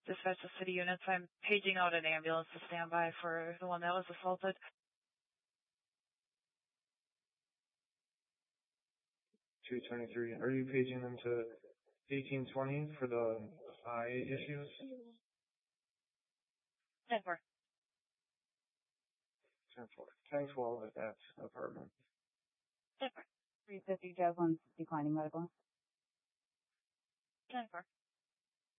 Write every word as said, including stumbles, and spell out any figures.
dispatch the city units. I'm paging out an ambulance to stand by for the one that was assaulted. two twenty-three. Are you paging them to eighteen twenty for the eye issues? ten four. ten four. ten twelve at that apartment. ten four. three fifty, Jasmine's declining medical. ten four.